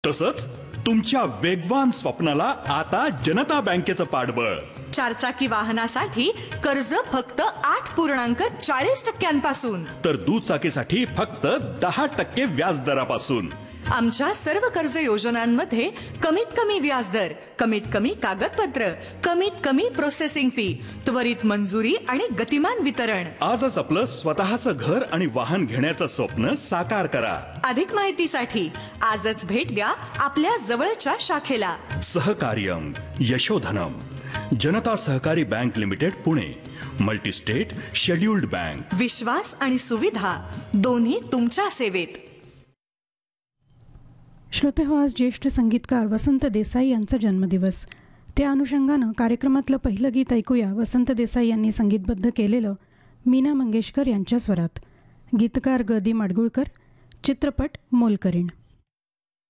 तसंच तुमच्या वेगवान स्वप्नाला आता जनता बँकेचं पाठबळ. 4 चाकी वाहनासाठी कर्ज फक्त 8.40% तर दुचाकीसाठी फक्त 10% व्याज दरापासून. आमच्या सर्व कर्ज योजनांमध्ये कमीत कमी व्याजदर, कमीत कमी कागदपत्र, कमीत कमी प्रोसेसिंग फी, त्वरित मंजुरी आणि गतिमान वितरण. आजच आपलं स्वतःचं घर आणि वाहन घेण्याचं स्वप्न साकार करा. अधिक माहितीसाठी आजच भेट द्या आपल्या जवळच्या शाखेला. सहकार्यम यशोधनम. जनता सहकारी bank limited, Pune. Multi-state scheduled bank. विश्वास आणि सुविधा दोन्ही तुमच्या सेवेत. श्रोते हो, आज ज्येष्ठ संगीतकार वसंत देसाई यांचा जन्मदिवस. त्या अनुषंगानं कार्यक्रमातलं पहिलं गीत ऐकूया. वसंत देसाई यांनी संगीतबद्ध केलेलं मीना मंगेशकर यांच्या स्वरात. गीतकार ग. दी. माडगुळकर. चित्रपट मोलकरीण.